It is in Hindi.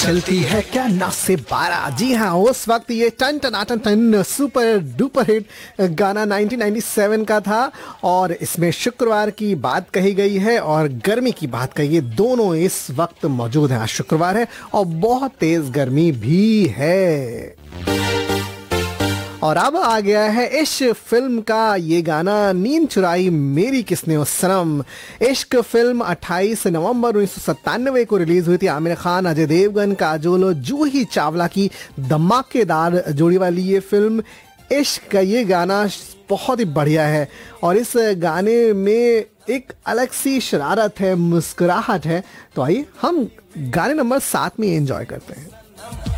चलती है क्या 9 से 12। जी हाँ, उस वक्त ये ton ton ton ton super duper hit गाना 1997 का था और इसमें शुक्रवार की बात कही गई है और गर्मी की बात कही है। दोनों इस वक्त मौजूद हैं। आज शुक्रवार है और बहुत तेज गर्मी भी है। और अब आ गया है इश्क फिल्म का ये गाना, नींद चुराई मेरी किसने ओ सनम। इश्क फिल्म 28 नवंबर 1997 को रिलीज हुई थी। आमिर खान, अजय देवगन, काजोल, जूही चावला की धमाकेदार जोड़ी वाली ये फिल्म इश्क का ये गाना बहुत ही बढ़िया है और इस गाने में एक अलग सी शरारत है, मुस्कुराहट है। तो आइए हम गाने नंबर 7 में एंजॉय करते हैं।